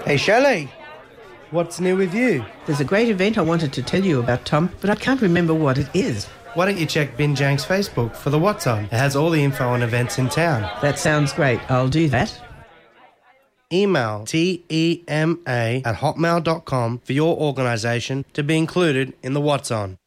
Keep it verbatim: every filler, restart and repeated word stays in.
Hey, Shelley. What's new with you? There's a great event I wanted to tell you about, Tom, but I can't remember what it is. Why don't you check Binjang's Facebook for the What's On? It has all the info on events in town. That sounds great. I'll do that. Email T E M A at hotmail dot com for your organisation to be included in the What's On.